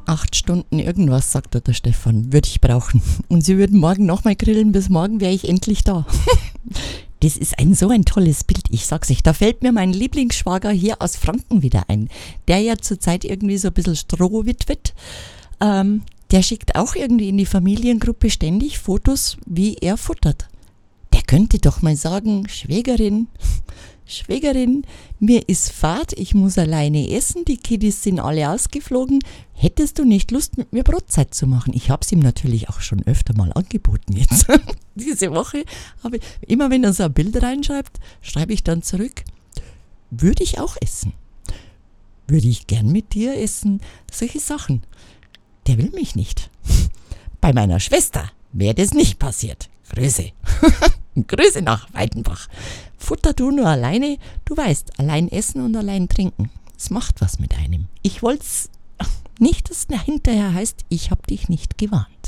8 Stunden irgendwas, sagt der Stefan, würde ich brauchen. Und sie würden morgen nochmal grillen, bis morgen wäre ich endlich da. Das ist so ein tolles Bild, ich sag's euch. Da fällt mir mein Lieblingsschwager hier aus Franken wieder ein, der ja zurzeit irgendwie so ein bisschen strohwitwet. Der schickt auch irgendwie in die Familiengruppe ständig Fotos, wie er futtert. Der könnte doch mal sagen, Schwägerin, mir ist Fahrt, ich muss alleine essen, die Kiddies sind alle ausgeflogen. Hättest du nicht Lust, mit mir Brotzeit zu machen? Ich habe es ihm natürlich auch schon öfter mal angeboten jetzt. Diese Woche habe ich, immer wenn er so ein Bild reinschreibt, schreibe ich dann zurück, würde ich auch essen. Würde ich gern mit dir essen. Solche Sachen. Der will mich nicht. Bei meiner Schwester wäre das nicht passiert. Grüße. Grüße nach Weidenbach. Futter du nur alleine, du weißt, allein essen und allein trinken. Das macht was mit einem. Ich wollt's nicht, dass es hinterher heißt, ich hab dich nicht gewarnt.